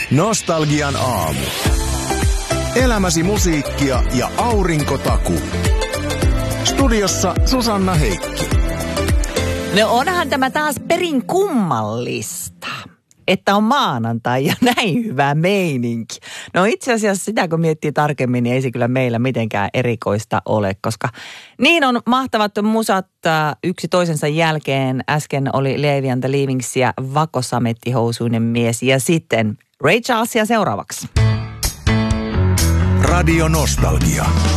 Nostalgian aamu. Elämäsi musiikkia ja aurinkotakuu. Studiossa Susanna Heikki. No onhan tämä taas perin kummallista, että on maanantai ja näin hyvä meininki. No itse asiassa sitä kun miettii tarkemmin, niin ei se kyllä meillä mitenkään erikoista ole, koska niin on mahtavat musat yksi toisensa jälkeen. Äsken oli Leevi and the Leavings ja Vako samettihousuinen mies ja sitten Ray Charlesia seuraavaksi. Radio Nostalgia.